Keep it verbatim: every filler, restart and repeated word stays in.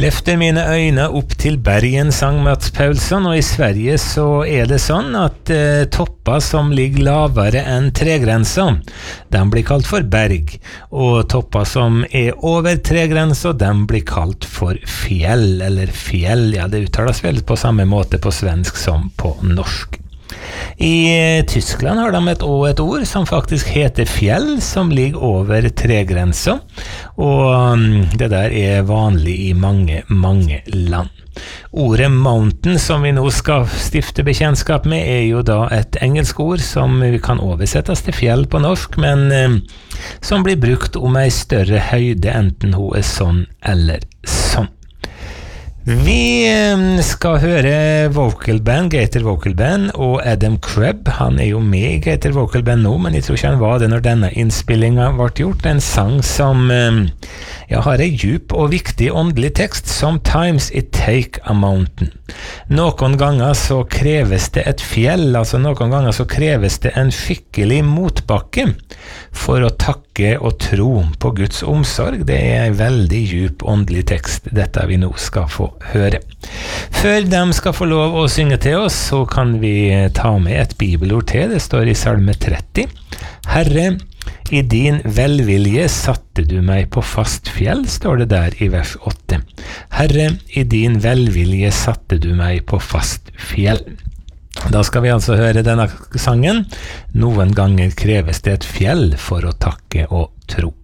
Løfter mine øyne opp til bergen, sang Mats Paulsson, og i Sverige så er det sånn at eh, topper som ligger lavere enn tregrensa, de blir kalt for berg, og topper som er over tregrensa, de blir kalt for fjell, eller fjell, ja det uttales vel på samme måte på svensk som på norsk. I Tyskland har de et, også et ord som faktisk heter fjell, som ligger over tregrensa, og det der er vanlig i mange, mange land. Ordet mountain, som vi nå skal stifte bekjentskap med, er jo da et engelsk ord som vi kan oversettes til fjell på norsk, men eh, som blir brukt om ei større høyde, enten hun er sånn eller sånn. Vi skal høre Vocal Band, Gator Vocal Band, og Adam Krebb. Han er jo med i Gator Vocal Band nå, men jeg tror ikke han var det når denne innspillingen ble gjort. En sang som ja, har en djup og viktig åndelig tekst. Sometimes it take a mountain. Noen ganger så kreves det et fjell, altså noen ganger så kreves det en skikkelig motbakke for å takke og tro på Guds omsorg. Det er en veldig djup åndelig tekst, dette vi nå skal få høre. Før de skal få lov å synge til oss, så kan vi ta med et bibelord til. Det står i Salme tretti. Herre, i din velvilje satte du meg på fast fjell, står det der i vers åtte. Herre, i din velvilje satte du meg på fast fjell. Da skal vi altså høre denne sangen. Noen ganger kreves det et fjell for å takke og tro.